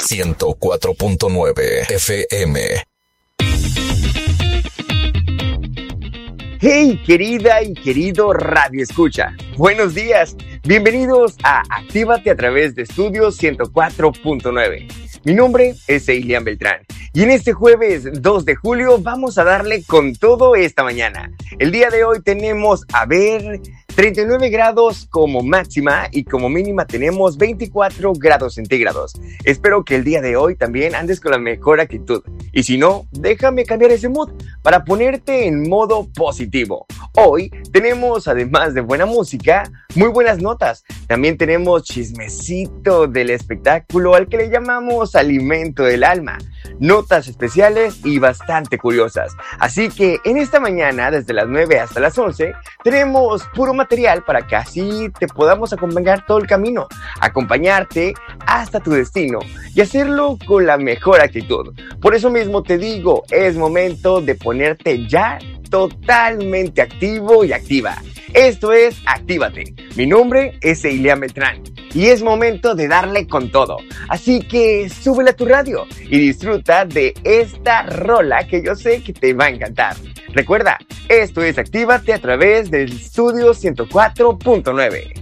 104.9 FM. Hey, querida y querido Radio Escucha, buenos días, bienvenidos a Actívate a través de Estudios 104.9. Mi nombre es Eilian Beltrán y en este jueves 2 de julio vamos a darle con todo esta mañana. El día de hoy tenemos, 39 grados como máxima y como mínima tenemos 24 grados centígrados. Espero que el día de hoy también andes con la mejor actitud. Y si no, déjame cambiar ese mood para ponerte en modo positivo. Hoy tenemos, además de buena música, muy buenas notas. También tenemos chismecito del espectáculo al que le llamamos alimento del alma. Notas especiales y bastante curiosas. Así que en esta mañana, desde las 9 hasta las 11, tenemos puro material para que así te podamos acompañar todo el camino, acompañarte hasta tu destino y hacerlo con la mejor actitud. Por eso mismo te digo, es momento de ponerte ya totalmente activo y activa. Esto es Actívate. Mi nombre es Eilian Beltrán y es momento de darle con todo. Así que súbele a tu radio y disfruta de esta rola que yo sé que te va a encantar. Recuerda, esto es Actívate a través del Estudio 104.9.